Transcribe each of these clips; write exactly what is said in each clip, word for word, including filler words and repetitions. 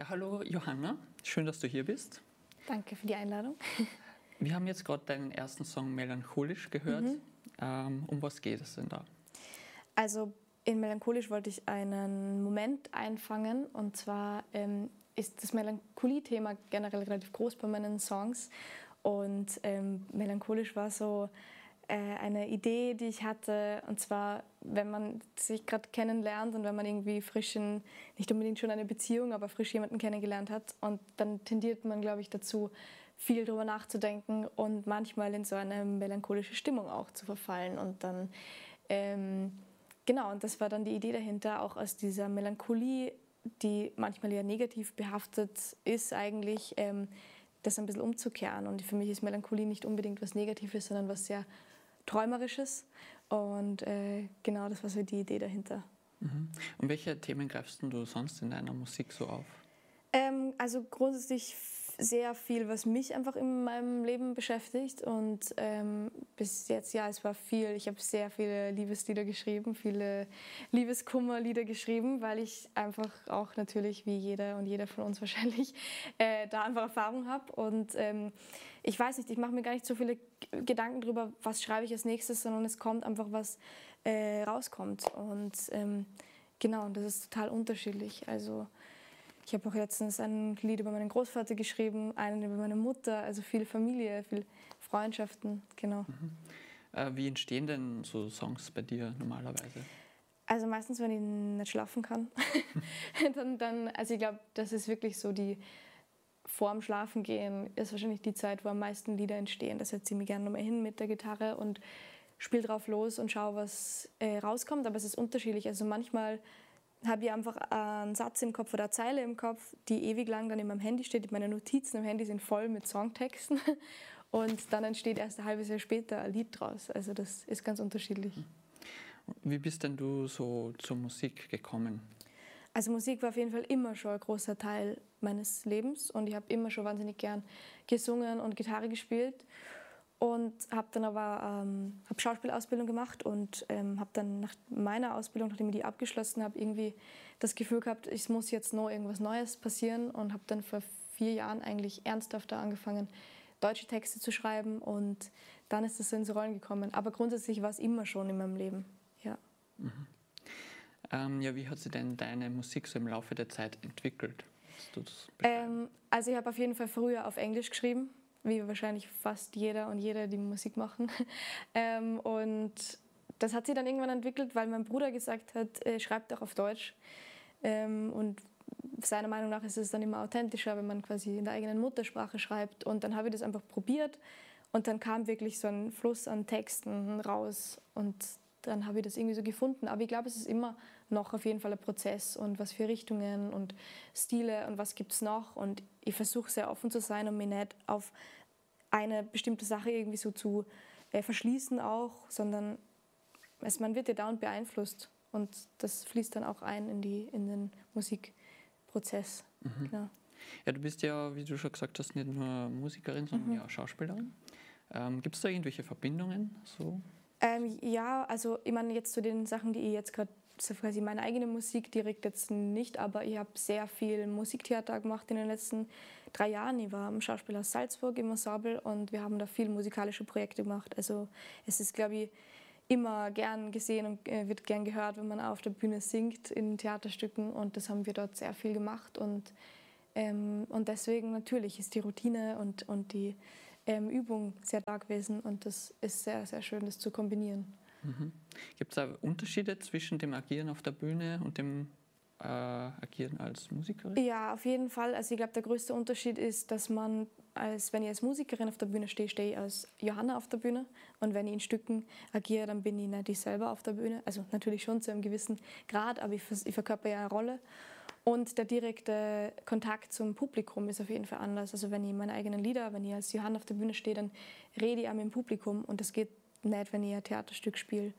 Ja, hallo Johanna, schön, dass du hier bist. Danke für die Einladung. Wir haben jetzt gerade deinen ersten Song Melancholisch gehört. Mhm. Ähm, um was geht es denn da? Also in Melancholisch wollte ich einen Moment einfangen, und zwar ähm, ist das Melancholie-Thema generell relativ groß bei meinen Songs, und ähm, Melancholisch war so äh, eine Idee, die ich hatte, und zwar, wenn man sich gerade kennenlernt und wenn man irgendwie frisch in, nicht unbedingt schon eine Beziehung, aber frisch jemanden kennengelernt hat, und dann tendiert man, glaube ich, dazu, viel drüber nachzudenken und manchmal in so eine melancholische Stimmung auch zu verfallen, und dann ähm, genau, und das war dann die Idee dahinter, auch aus dieser Melancholie, die manchmal ja negativ behaftet ist eigentlich, ähm, das ein bisschen umzukehren. Und für mich ist Melancholie nicht unbedingt was Negatives, sondern was sehr Träumerisches. Und äh, genau, das war so die Idee dahinter. Mhm. Und welche Themen greifst du sonst in deiner Musik so auf? Ähm, also grundsätzlich sehr viel, was mich einfach in meinem Leben beschäftigt, und ähm, bis jetzt, ja, es war viel. Ich habe sehr viele Liebeslieder geschrieben, viele Liebeskummerlieder geschrieben, weil ich einfach auch natürlich, wie jeder und jeder von uns wahrscheinlich, äh, da einfach Erfahrung habe. Und ähm, ich weiß nicht, ich mache mir gar nicht so viele Gedanken darüber, was schreibe ich als nächstes, sondern es kommt einfach, was äh, rauskommt. Und ähm, genau, und das ist total unterschiedlich. Also ich habe auch letztens ein Lied über meinen Großvater geschrieben, einen über meine Mutter, also viel Familie, viel Freundschaften, genau. Mhm. Äh, wie entstehen denn so Songs bei dir normalerweise? Also meistens, wenn ich nicht schlafen kann, dann, dann, also ich glaube, das ist wirklich so, die vorm Schlafengehen ist wahrscheinlich die Zeit, wo am meisten Lieder entstehen. Da setze ich mich gerne nochmal hin mit der Gitarre und spiele drauf los und schaue, was äh, rauskommt, aber es ist unterschiedlich. Also manchmal habe ich einfach einen Satz im Kopf oder eine Zeile im Kopf, die ewig lang dann in meinem Handy steht. Meine Notizen im Handy sind voll mit Songtexten, und dann entsteht erst ein halbes Jahr später ein Lied draus. Also das ist ganz unterschiedlich. Wie bist denn du so zur Musik gekommen? Also Musik war auf jeden Fall immer schon ein großer Teil meines Lebens, und ich habe immer schon wahnsinnig gern gesungen und Gitarre gespielt. Und habe dann aber ähm, hab Schauspielausbildung gemacht und ähm, habe dann nach meiner Ausbildung, nachdem ich die abgeschlossen habe, irgendwie das Gefühl gehabt, es muss jetzt noch irgendwas Neues passieren, und habe dann vor vier Jahren eigentlich ernsthafter angefangen, deutsche Texte zu schreiben, und dann ist das so ins Rollen gekommen. Aber grundsätzlich war es immer schon in meinem Leben, ja. Mhm. Ähm, ja, wie hat sich denn deine Musik so im Laufe der Zeit entwickelt? Du das ähm, also ich habe auf jeden Fall früher auf Englisch geschrieben, wie wahrscheinlich fast jeder und jede, die Musik machen. ähm, und das hat sich dann irgendwann entwickelt, weil mein Bruder gesagt hat, äh, schreib doch auf Deutsch. Ähm, und seiner Meinung nach ist es dann immer authentischer, wenn man quasi in der eigenen Muttersprache schreibt. Und dann habe ich das einfach probiert, und dann kam wirklich so ein Fluss an Texten raus, und dann habe ich das irgendwie so gefunden. Aber ich glaube, es ist immer noch auf jeden Fall ein Prozess, und was für Richtungen und Stile und was gibt es noch. Und ich versuche sehr offen zu sein und mich nicht auf eine bestimmte Sache irgendwie so zu äh, verschließen auch, sondern es, man wird ja dauernd beeinflusst, und das fließt dann auch ein in, die, in den Musikprozess. Mhm. Genau. Ja, du bist ja, wie du schon gesagt hast, nicht nur Musikerin, sondern Mhm. ja auch Schauspielerin. Ähm, Gibt es da irgendwelche Verbindungen? So? Ähm, ja, also ich meine jetzt zu den Sachen, die ich jetzt gerade, so quasi meine eigene Musik direkt jetzt nicht, aber ich habe sehr viel Musiktheater gemacht in den letzten drei Jahren. Ich war am Schauspielhaus Salzburg im Ensemble, und wir haben da viel musikalische Projekte gemacht. Also es ist, glaube ich, immer gern gesehen und äh, wird gern gehört, wenn man auf der Bühne singt in Theaterstücken, und das haben wir dort sehr viel gemacht, und, ähm, und deswegen natürlich ist die Routine und, und die ähm, Übung sehr da gewesen, und das ist sehr, sehr schön, das zu kombinieren. Mhm. Gibt es da Unterschiede zwischen dem Agieren auf der Bühne und dem äh, Agieren als Musikerin? Ja, auf jeden Fall. Also ich glaube, der größte Unterschied ist, dass man, als wenn ich als Musikerin auf der Bühne stehe, stehe ich als Johanna auf der Bühne. Und wenn ich in Stücken agiere, dann bin ich nicht ich selber auf der Bühne. Also natürlich schon zu einem gewissen Grad, aber ich, ich verkörper ja eine Rolle. Und der direkte Kontakt zum Publikum ist auf jeden Fall anders. Also wenn ich meine eigenen Lieder, wenn ich als Johanna auf der Bühne stehe, dann rede ich auch mit dem Publikum, und das geht nicht, wenn ich ein Theaterstück spiele.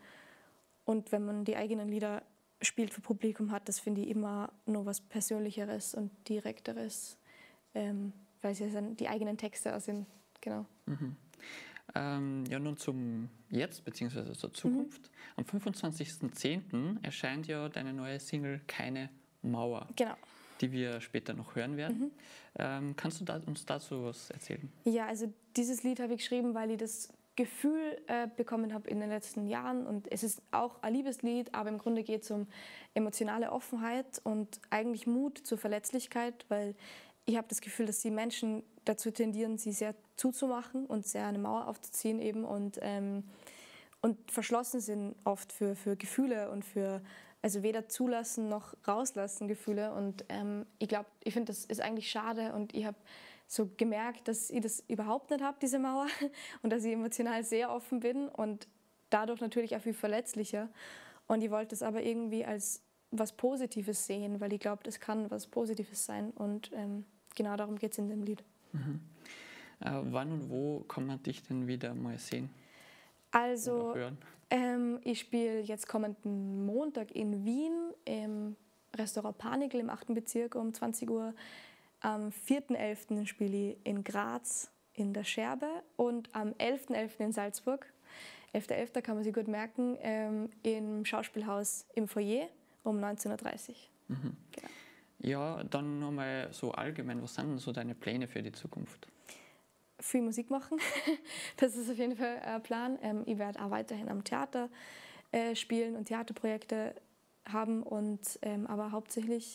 Und wenn man die eigenen Lieder spielt für Publikum hat, das finde ich immer noch was Persönlicheres und Direkteres, ähm, weil es ja dann die eigenen Texte auch sind. Genau. Mhm. Ähm, ja, nun zum Jetzt bzw. zur Zukunft. Mhm. Am fünfundzwanzigsten zehnten erscheint ja deine neue Single Keine Mauer. Genau. die wir später noch hören werden. Mhm. Ähm, kannst du da, uns dazu was erzählen? Ja, also dieses Lied habe ich geschrieben, weil ich das Gefühl äh, bekommen habe in den letzten Jahren. Und es ist auch ein Liebeslied, aber im Grunde geht es um emotionale Offenheit und eigentlich Mut zur Verletzlichkeit, weil ich habe das Gefühl, dass die Menschen dazu tendieren, sie sehr zuzumachen und sehr eine Mauer aufzuziehen eben und, ähm, und verschlossen sind oft für, für Gefühle und für, also weder zulassen noch rauslassen Gefühle. Und ähm, ich glaube, ich finde, das ist eigentlich schade und ich habe so gemerkt, dass ich das überhaupt nicht habe, diese Mauer, und dass ich emotional sehr offen bin und dadurch natürlich auch viel verletzlicher. Und ich wollte es aber irgendwie als was Positives sehen, weil ich glaube, das kann was Positives sein und ähm, genau darum geht es in dem Lied. Mhm. Äh, wann und wo kann man dich denn wieder mal sehen? Also, ähm, ich spiele jetzt kommenden Montag in Wien im Restaurant Panikel im achten Bezirk um zwanzig Uhr. Am vierten elften spiele ich in Graz in der Scherbe und am elften elften in Salzburg. elfter elfter kann man sich gut merken, ähm, im Schauspielhaus im Foyer um neunzehn Uhr dreißig. Mhm. Genau. Ja, dann nochmal so allgemein, was sind denn so deine Pläne für die Zukunft? Viel Musik machen, das ist auf jeden Fall ein Plan. Ähm, ich werde auch weiterhin am Theater äh, spielen und Theaterprojekte haben, und, ähm, aber hauptsächlich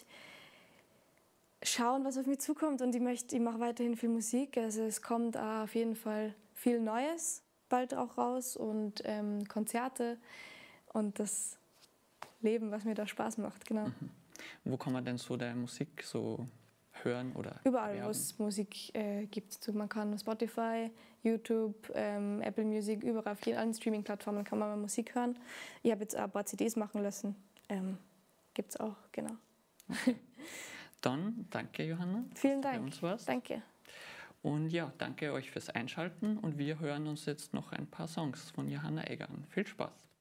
schauen, was auf mich zukommt, und ich, möchte, ich mache weiterhin viel Musik. Also es kommt auch auf jeden Fall viel Neues bald auch raus und ähm, Konzerte und das Leben, was mir da Spaß macht, genau. Mhm. Wo kann man denn so deine Musik so hören oder überall, wo es Musik äh, gibt. Man kann Spotify, YouTube, ähm, Apple Music, überall auf allen Streaming-Plattformen kann man Musik hören. Ich habe jetzt auch ein paar C Ds machen lassen. Ähm, gibt es auch, genau. Okay. Dann danke, Johanna. Vielen Dank. Bei uns warst. Danke. Und ja, danke euch fürs Einschalten und wir hören uns jetzt noch ein paar Songs von Johanna Egger an. Viel Spaß.